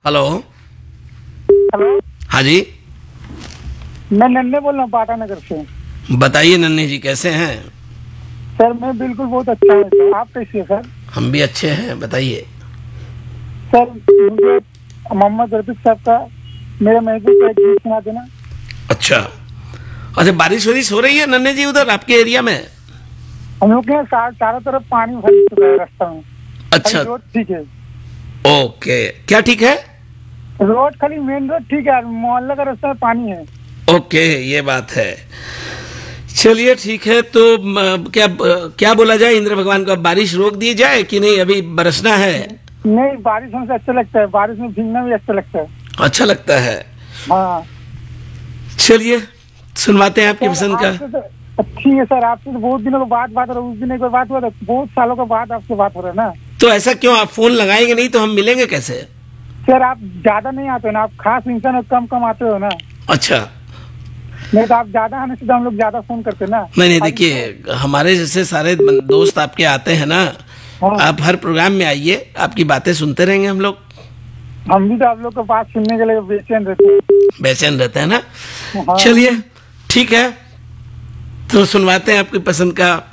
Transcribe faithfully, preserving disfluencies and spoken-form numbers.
Hello. Hello, हाँ जी, मैं नन्हे बोल रहा हूँ पाटा नगर से। बताइए नन्ही जी, कैसे हैं? सर मैं बिल्कुल बहुत अच्छा हूँ सर, आप कैसे हैं सर? हम भी अच्छे हैं, बताइए। सर मुझे मोहम्मद रफीक साहब का मेरा महबूब का एक गीत सुना देना। अच्छा। अच्छा, बारिश वारिश हो रही है नन्हे जी उधर आपके एरिया में? हम लोग के यहाँ चा- चारों तरफ पानी भर चुका है रास्ता में। खाली अच्छा। रोड ठीक है। ओके, क्या ठीक है? रोड खाली मेन रोड ठीक है, मोहल्ला का रास्ता में पानी है। ओके, ये बात है। चलिए ठीक है, तो म, क्या क्या बोला जाए इंद्र भगवान को, अब बारिश रोक दी जाए कि नहीं, अभी बरसना है? नहीं, बारिश होने से अच्छा लगता है, बारिश में भीगना भी अच्छा लगता है। अच्छा लगता है। हाँ चलिए सुनवाते हैं आपकी सर, पसंद का। आपसे तो अच्छी है सर, आपसे तो बहुत दिनों के बाद बात हो रहा है। उस दिन एक बार बात हुआ था, बहुत सालों के बाद आपसे बात हो रहा है ना। तो ऐसा क्यों, आप फोन लगाएंगे नहीं तो हम मिलेंगे कैसे? सर आप ज्यादा नहीं आते हो ना, आप खास इंसान हो, कम कम आते हो ना। अच्छा। नहीं तो आप ज्यादा आने से तो हम लोग ज्यादा फोन करते ना। नहीं नहीं, देखिए हमारे जैसे सारे बन- दोस्त आपके आते हैं ना, हाँ, आप हर प्रोग्राम में आइए, आपकी बातें सुनते रहेंगे हम लोग। हम भी तो आप लोग का बात सुनने के लिए बेचैन रहते हैं। बेचैन रहते हैं ना। हाँ। चलिए ठीक है, तो सुनवाते हैं आपकी पसंद का